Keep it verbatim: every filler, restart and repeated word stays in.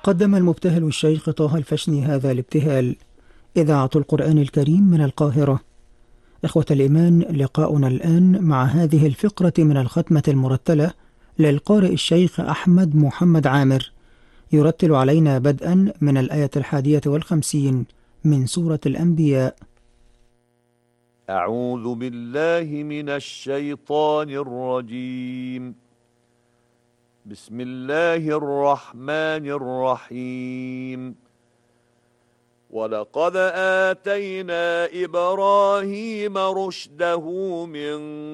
قدم المبتهل الشيخ طه الفشني هذا الابتهال. إذاعة القرآن الكريم من القاهرة. إخوة الإيمان، لقاؤنا الآن مع هذه الفقرة من الختمة المرتلة للقارئ الشيخ أحمد محمد عامر، يرتل علينا بدءا من الآية الحادية والخمسين من سورة الأنبياء. أعوذ بالله من الشيطان الرجيم. بسم الله الرحمن الرحيم. ولقد آتينا إبراهيم رشده من